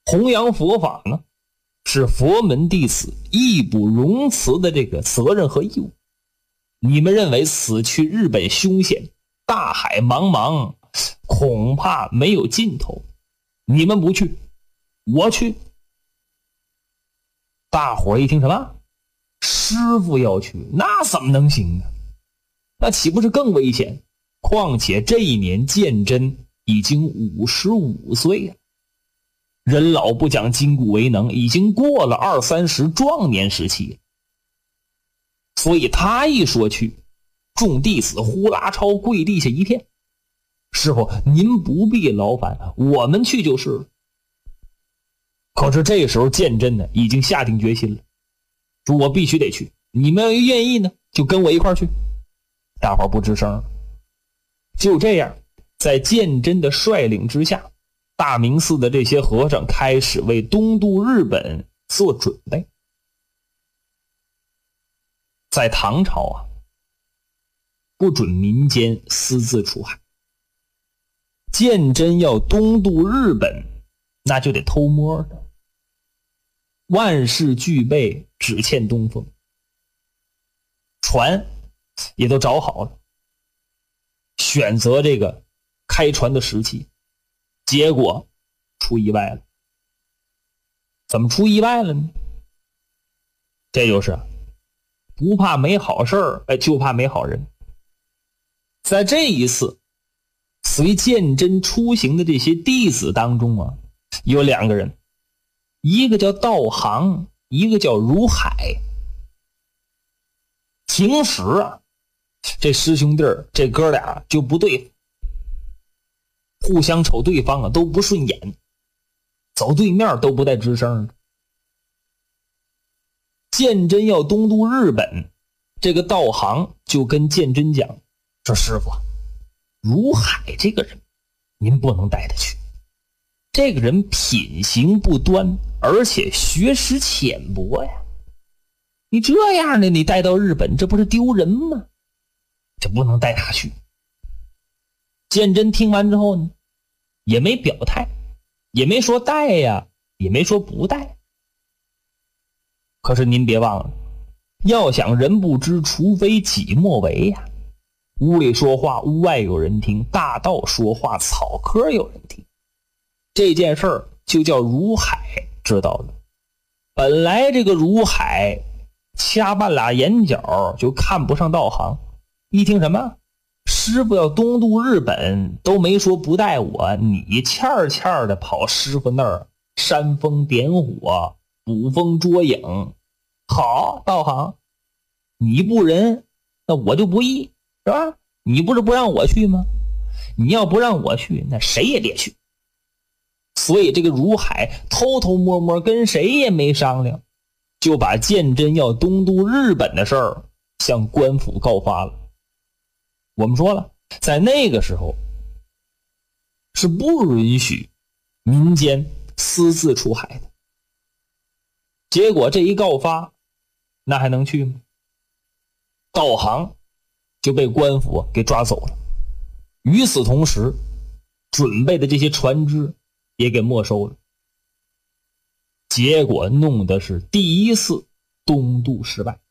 弘扬佛法呢，是佛门弟子义不容辞的这个责任和义务。你们认为此去日本凶险，大海茫茫，恐怕没有尽头。你们不去，我去。大伙一听什么？师父要去，那怎么能行呢？那岂不是更危险？况且这一年鉴真已经55岁了，人老不讲筋骨为能，已经过了20-30壮年时期。所以他一说去，众弟子呼啦超跪地下一片。师父，您不必劳烦，我们去就是了。可是这时候鉴真呢，已经下定决心了，说我必须得去，你们要愿意呢，就跟我一块去。大伙不吱声。就这样，在鉴真的率领之下，大明寺的这些和尚开始为东渡日本做准备。在唐朝啊，不准民间私自出海。鉴真要东渡日本，那就得偷摸的。万事俱备，只欠东风。船也都找好了，选择这个开船的时期，结果出意外了。怎么出意外了呢？这就是不怕没好事儿，就怕没好人。在这一次随鉴真出行的这些弟子当中啊，有2个人，一个叫道行，一个叫如海。平时啊，这师兄弟儿这哥俩就不对付，互相瞅对方啊都不顺眼，走对面都不带吱声的。鉴真要东渡日本，这个道行就跟鉴真讲，说师傅，如海这个人您不能带他去，这个人品行不端，而且学识浅薄呀，你这样的你带到日本，这不是丢人吗？这不能带他去。鉴真听完之后呢，也没表态，也没说带呀，也没说不带。可是您别忘了，要想人不知，除非己莫为呀。屋里说话，屋外有人听；大道说话，草棵有人听。这件事儿就叫如海知道了。本来这个如海掐半拉眼角就看不上道行，一听什么师傅要东渡日本，都没说不带我，你欠欠的跑师傅那儿煽风点火，捕风捉影。好，道行，你不仁，那我就不义，是吧？你不是不让我去吗？你要不让我去，那谁也别去。所以这个如海偷偷摸摸跟谁也没商量，就把鉴真要东渡日本的事儿向官府告发了。我们说了，在那个时候是不允许民间私自出海的。结果这一告发，那还能去吗？道行就被官府给抓走了。与此同时，准备的这些船只也给没收了。结果弄的是第一次东渡失败。